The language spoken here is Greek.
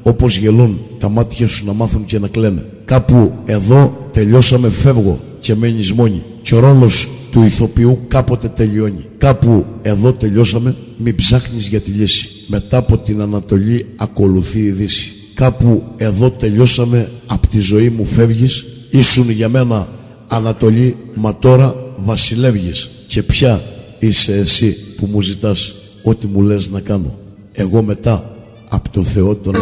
όπως γελούν τα μάτια σου να μάθουν και να κλαίνε. Κάπου εδώ τελειώσαμε, φεύγω και μένεις μόνη. Και ο ρόλος του ηθοποιού κάποτε τελειώνει. Κάπου εδώ τελειώσαμε, μην ψάχνεις για τη λύση. Μετά από την Ανατολή ακολουθεί η Δύση. Κάπου εδώ τελειώσαμε, απ' τη ζωή μου φεύγεις. Ήσουν για μένα Ανατολή, μα τώρα βασιλεύγεις. Και ποια είσαι εσύ που μου ζητάς ό,τι μου λες να κάνω? Εγώ μετά απ' το Θεό τον